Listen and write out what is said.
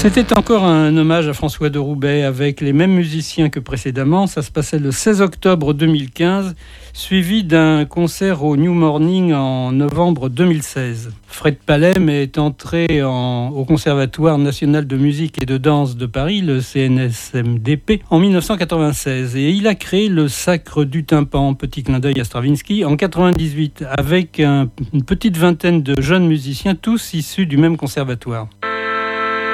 C'était encore un hommage à François de Roubaix avec les mêmes musiciens que précédemment. Ça se passait le 16 octobre 2015, suivi d'un concert au New Morning en novembre 2016. Fred Palem est entré au Conservatoire national de musique et de danse de Paris, le CNSMDP, en 1996. Et il a créé le Sacre du Tympan, petit clin d'œil à Stravinsky, en 1998, avec une petite vingtaine de jeunes musiciens, tous issus du même conservatoire.